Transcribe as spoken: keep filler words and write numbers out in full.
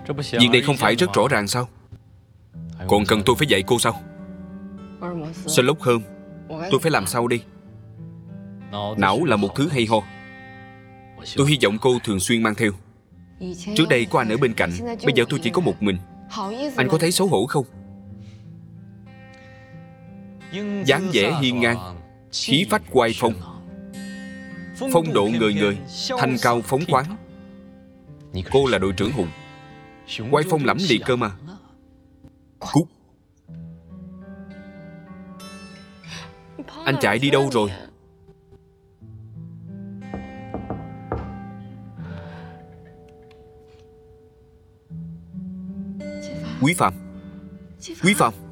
Việc này không phải rất rõ ràng sao? Còn cần tôi phải dạy cô sao? Sherlock Holmes, tôi phải làm sao đi? Não là một thứ hay ho. Tôi hy vọng cô thường xuyên mang theo. Trước đây có anh ở bên cạnh, bây giờ tôi chỉ có một mình. Anh có thấy xấu hổ không? Dáng vẻ hiên ngang, khí phách oai phong, phong độ ngời ngời, thanh cao phóng khoáng. Cô là đội trưởng Hùng, oai phong lẫm liệt cơ mà. Cút. Anh chạy đi đâu rồi? Quý Phạm, Quý Phạm.